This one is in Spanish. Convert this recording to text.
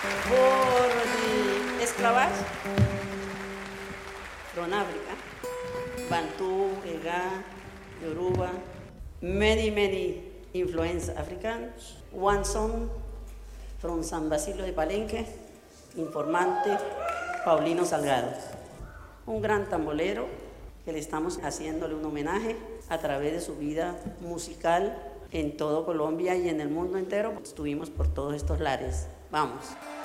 For the esclavage from Africa, Bantu, Ega, Yoruba, many influence Africans. One song from San Basilio de Palenque, informante Paulino Salgado, un gran tambolero que le estamos haciéndole un homenaje a través de su vida musical en todo Colombia y en el mundo entero. Estuvimos por todos estos lares. Vamos.